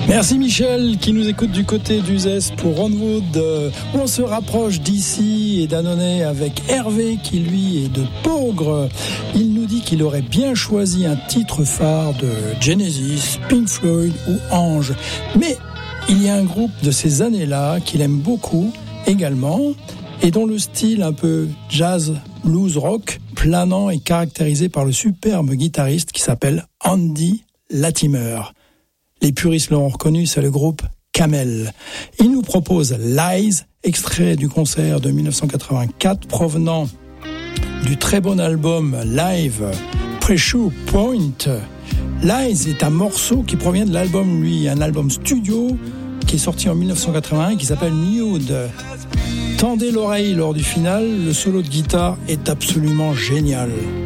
Merci Michel qui nous écoute du côté d'Uzès pour Ronwood. On se rapproche d'ici et d'Annonay avec Hervé qui lui est de Peaugres. Il nous dit qu'il aurait bien choisi un titre phare de Genesis, Pink Floyd ou Ange. Mais il y a un groupe de ces années-là qu'il aime beaucoup également et dont le style un peu jazz, blues, rock, planant est caractérisé par le superbe guitariste qui s'appelle Andy Latimer. Les puristes l'ont reconnu, c'est le groupe Camel. Il nous propose Lies, extrait du concert de 1984 provenant du très bon album live Pressure Point. Lies est un morceau qui provient de l'album, un album studio qui est sorti en 1981 qui s'appelle Nude. Tendez l'oreille lors du final, le solo de guitare est absolument génial.